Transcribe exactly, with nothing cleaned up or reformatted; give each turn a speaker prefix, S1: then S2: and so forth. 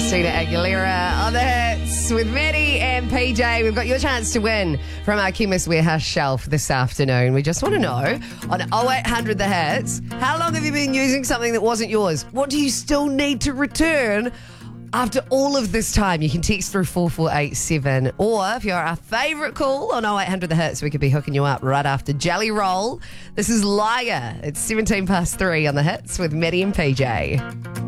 S1: Christina Aguilera on the hits with Maddie and P J. We've got your chance to win from our Chemist Warehouse shelf this afternoon. We just want to know on oh eight hundred The Hits, how long have you been using something that wasn't yours? What do you still need to return after all of this time? You can text through four four eight seven, or if you're our favourite call on oh eight hundred The Hits, we could be hooking you up right after Jelly Roll. This is Liar. It's seventeen past three on The Hits with Maddie and P J.